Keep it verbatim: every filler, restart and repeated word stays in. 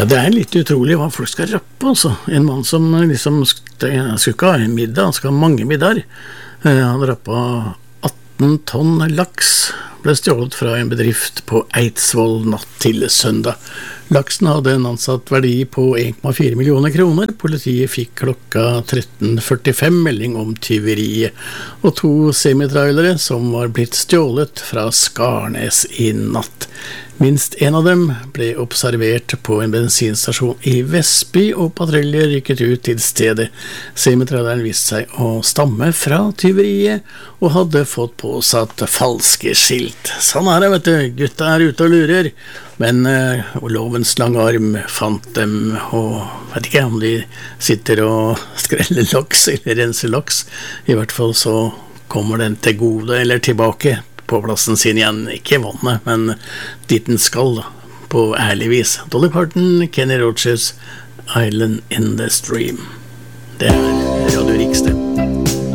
Ja, det er litt utrolig hva folk skal rappe, altså. En mann som liksom skal ikke ha en middag, han skal ha mange middager. Han rappa atten tonn laks, ble stjålet fra en bedrift på Eidsvoll natt til søndag. Laksen hadde en ansatt verdi på en komma fire millioner kroner. Politiet fikk klokka tretten førtifem melding om tyveriet, og to semitrailere som var blitt stjålet fra Skarnes i natt. Minst en av dem ble observert på en bensinstasjon i Vestby, og patruljer rykket ut til stedet. Semitraileren viste seg å stamme fra tyveriet, og hadde fått påsatt falske skilt. Sånn er det, vet du. Gutta er ute og lurer. Men uh, lovens lange arm fant dem, og vet ikke om de sitter og skreller laks eller renser laks. I hvert fall så kommer den til gode eller tilbake på plassen sin igjen, ikke vannet, men dit den skal, på ærlig vis. Dolly Parton, Kenny Rogers, Island in the Stream. Det er